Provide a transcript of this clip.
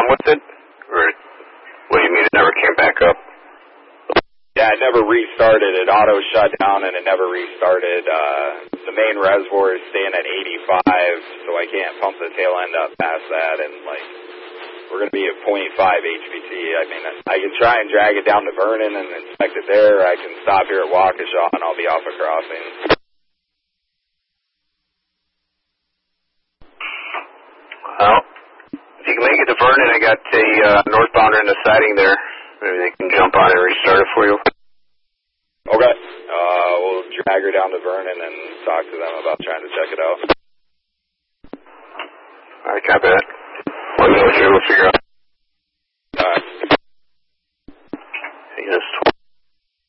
with it? Or what do you mean it never came back up? Yeah, it never restarted. It auto shut down and it never restarted. The main reservoir is staying at 85, so I can't pump the tail end up past that. And, like, we're going to be at 0.5 HPT. I mean, I can try and drag it down to Vernon and inspect it there. I can stop here at Waukesha and I'll be off a crossing. Well, if you can make it to Vernon, I got a northbounder in the siding there. Maybe they can jump on and restart it for you. Okay. We'll drag her down to Vernon and talk to them about trying to check it out. All right, copy that. Let me know what you're able to figure out.